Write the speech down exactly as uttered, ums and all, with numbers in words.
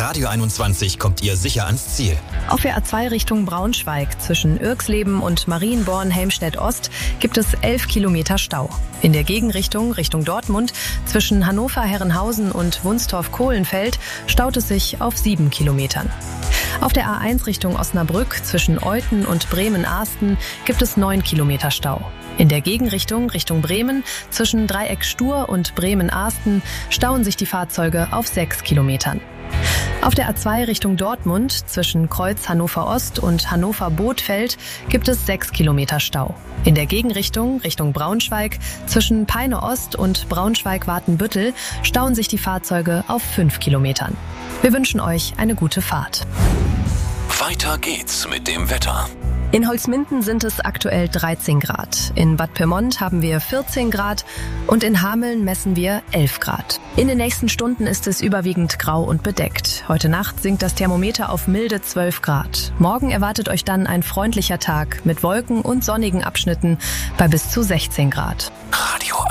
Radio einundzwanzig kommt ihr sicher ans Ziel. Auf der A zwei Richtung Braunschweig zwischen Irxleben und Marienborn-Helmstedt-Ost gibt es elf Kilometer Stau. In der Gegenrichtung Richtung Dortmund zwischen Hannover-Herrenhausen und Wunstorf-Kohlenfeld staut es sich auf sieben Kilometern. Auf der A eins Richtung Osnabrück zwischen Euthen und Bremen-Arsten gibt es neun Kilometer Stau. In der Gegenrichtung Richtung Bremen zwischen Dreieck Stur und Bremen-Arsten stauen sich die Fahrzeuge auf sechs Kilometern. Auf der A zwei Richtung Dortmund zwischen Kreuz Hannover-Ost und Hannover-Bothfeld gibt es sechs Kilometer Stau. In der Gegenrichtung Richtung Braunschweig zwischen Peine-Ost und Braunschweig-Watenbüttel stauen sich die Fahrzeuge auf fünf Kilometern. Wir wünschen euch eine gute Fahrt. Weiter geht's mit dem Wetter. In Holzminden sind es aktuell dreizehn Grad. In Bad Pyrmont haben wir vierzehn Grad und in Hameln messen wir elf Grad. In den nächsten Stunden ist es überwiegend grau und bedeckt. Heute Nacht sinkt das Thermometer auf milde zwölf Grad. Morgen erwartet euch dann ein freundlicher Tag mit Wolken und sonnigen Abschnitten bei bis zu sechzehn Grad. Radio